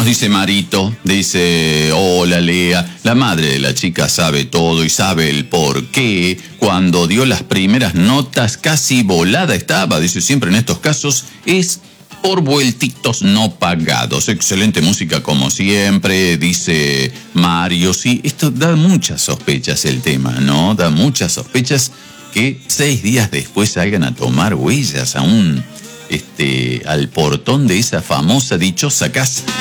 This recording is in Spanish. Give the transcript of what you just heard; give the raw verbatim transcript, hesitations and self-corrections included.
nos dice Marito? Dice, hola Lea, la madre de la chica sabe todo y sabe el por qué. Cuando dio las primeras notas casi volada estaba, dice, siempre en estos casos es por vueltitos no pagados. Excelente música como siempre, dice Mario. Sí, esto da muchas sospechas el tema, ¿no? Da muchas sospechas que seis días después salgan a tomar huellas a un, este, al portón de esa famosa dichosa casa.